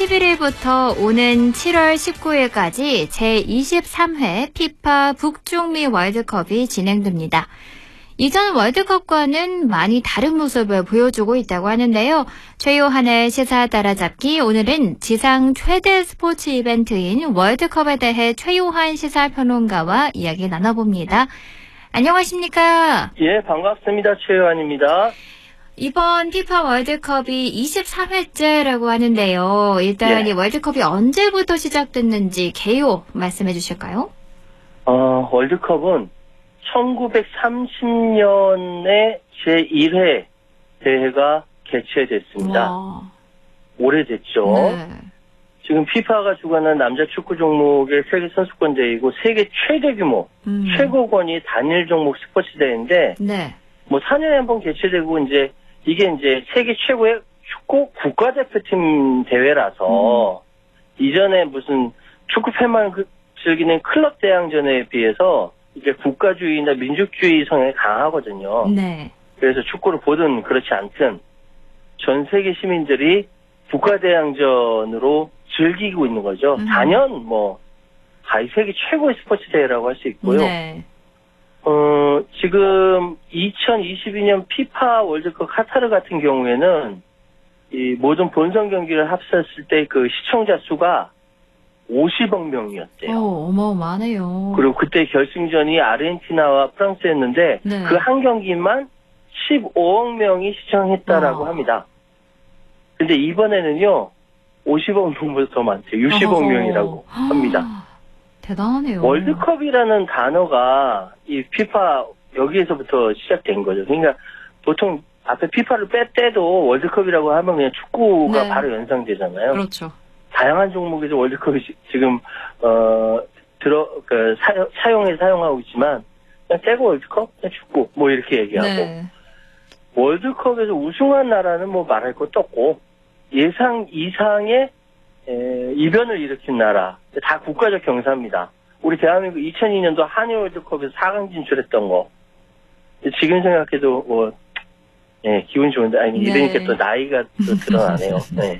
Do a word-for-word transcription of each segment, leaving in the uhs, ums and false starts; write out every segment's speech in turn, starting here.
십일일부터 오는 칠월 십구일까지 제이십삼 회 피파 북중미 월드컵이 진행됩니다. 이전 월드컵과는 많이 다른 모습을 보여주고 있다고 하는데요. 최요한의 시사 따라잡기, 오늘은 지상 최대 스포츠 이벤트인 월드컵에 대해 최요한 시사평론가와 이야기 나눠봅니다. 안녕하십니까? 예, 반갑습니다. 최요한입니다. 이번 피파 월드컵이 이십삼 회째라고 하는데요. 일단 예. 이 월드컵이 언제부터 시작됐는지 개요 말씀해 주실까요? 어, 월드컵은 천구백삼십 년에 제일 회 대회가 개최됐습니다. 와. 오래됐죠. 네. 지금 피파가 주관하는 남자 축구 종목의 세계 선수권 대회이고 세계 최대 규모, 음. 최고권위 단일 종목 스포츠 대회인데 네. 뭐 사 년에 한 번 개최되고 이제 이게 이제 세계 최고의 축구 국가대표팀 대회라서 음. 이전에 무슨 축구 팬만 즐기는 클럽 대항전에 비해서 이제 국가주의나 민족주의 성향이 강하거든요. 네. 그래서 축구를 보든 그렇지 않든 전 세계 시민들이 국가대항전으로 즐기고 있는 거죠. 음. 단연 뭐 가히 세계 최고의 스포츠 대회라고 할 수 있고요. 네. 어, 지금 이천이십이 년 피파 월드컵 카타르 같은 경우에는 이 모든 본선 경기를 합쳤을 때 그 시청자 수가 오십억 명이었대요. 오, 어마어마하네요. 그리고 그때 결승전이 아르헨티나와 프랑스였는데 네. 그 한 경기만 십오억 명이 시청했다라고 와. 합니다. 근데 이번에는요 오십억 명보다 더 많대요. 육십억 어허. 명이라고 합니다. 대단하네요. 월드컵이라는 단어가 이 피파 여기에서부터 시작된 거죠. 그러니까 보통 앞에 피파를 뺐대도 월드컵이라고 하면 그냥 축구가 네. 바로 연상되잖아요. 그렇죠. 다양한 종목에서 월드컵이 지금 어 들어 그 사용 사용해 사용하고 있지만 그냥 떼고 월드컵, 그냥 축구 뭐 이렇게 얘기하고 네. 월드컵에서 우승한 나라는 뭐 말할 것도 없고 예상 이상의 에, 이변을 일으킨 나라 다 국가적 경사입니다. 우리 대한민국 이천이 년도 한일 월드컵에서 사 강 진출했던 거 지금 생각해도 뭐 예, 기분 좋은데 아니 네. 이러니까 또 나이가 또 드러나네요. 네.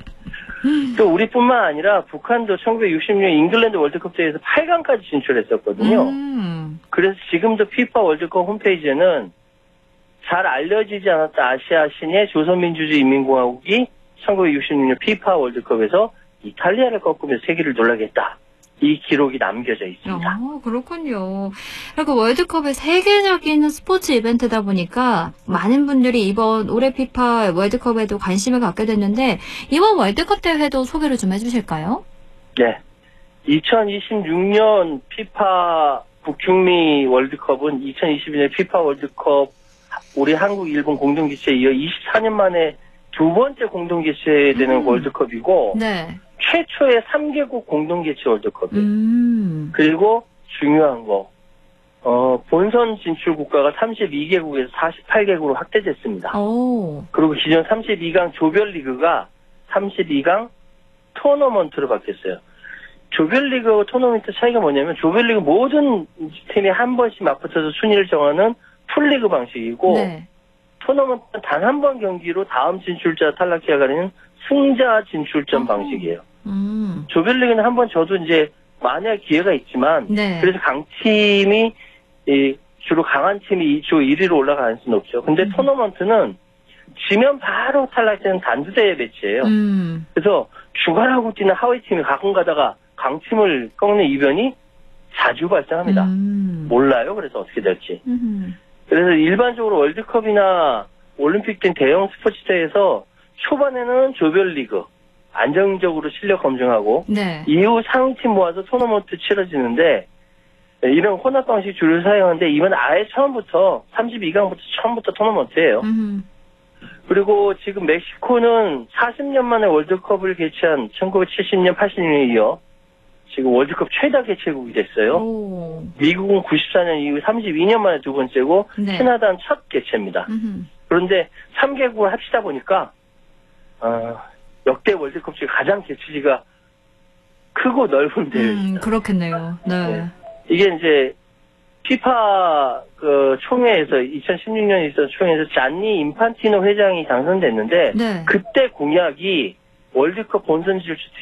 또 우리뿐만 아니라 북한도 천구백육십 년 잉글랜드 월드컵 대회에서 팔 강까지 진출했었거든요. 음. 그래서 지금도 피파 월드컵 홈페이지에는 잘 알려지지 않았다 아시아 신의 조선민주주의 인민공화국이 천구백육십육 년 피파 월드컵에서 이탈리아를 꺾으며 세계를 놀라게 했다. 이 기록이 남겨져 있습니다. 아, 그렇군요. 그리고 월드컵의 세계적인 스포츠 이벤트다 보니까 많은 분들이 이번 올해 피파 월드컵에도 관심을 갖게 됐는데 이번 월드컵 대회도 소개를 좀 해주실까요? 네. 이천이십육 년 피파 북중미 월드컵은 이천이십이 년 피파 월드컵 우리 한국, 일본 공동 개최에 이어 이십사 년 만에 두 번째 공동 개최되는 음. 월드컵이고 네. 최초의 삼 개국 공동 개최 월드컵이에요. 음. 그리고 중요한 거, 어, 본선 진출 국가가 삼십이 개국에서 사십팔 개국으로 확대됐습니다. 오. 그리고 기존 삼십이 강 조별리그가 삼십이 강 토너먼트로 바뀌었어요. 조별리그와 토너먼트 차이가 뭐냐면 조별리그 모든 팀이 한 번씩 맞붙어서 순위를 정하는 풀리그 방식이고 네. 토너먼트는 단 한 번 경기로 다음 진출자 탈락자가 가리는 승자 진출전 어. 방식이에요. 음. 조별리그는 한 번 져도 이제 만약 기회가 있지만 네. 그래서 강팀이 이 주로 강한 팀이 주 일 위로 올라가는 수는 없죠. 근데 음. 토너먼트는 지면 바로 탈락되는 단두대 매치예요. 음. 그래서 주관하고 뛰는 하위 팀이 가끔 가다가 강팀을 꺾는 이변이 자주 발생합니다. 음. 몰라요. 그래서 어떻게 될지. 음. 그래서 일반적으로 월드컵이나 올림픽 등 대형 스포츠 대회에서 초반에는 조별리그 안정적으로 실력 검증하고 네. 이후 상위팀 모아서 토너먼트 치러지는데 이런 혼합 방식 주를 사용하는데 이번 아예 처음부터 삼십이 강부터 처음부터 토너먼트예요. 음. 그리고 지금 멕시코는 사십 년 만에 월드컵을 개최한 천구백칠십 년, 팔십 년에 이어 지금 월드컵 최다 개최국이 됐어요. 오. 미국은 구십사 년 이후 삼십이 년 만에 두 번째고 네. 캐나다는 첫 개최입니다. 음. 그런데 삼 개국을 합치다 보니까 어, 역대 월드컵 중에 가장 개최지가 크고 넓은 대회입니다. 음, 그렇겠네요. 네. 네. 이게 이제 피파 그 총회에서 이천십육 년에 있었던 총회에서 잔니 인판티노 회장이 당선됐는데 네. 그때 공약이 월드컵 본선 진출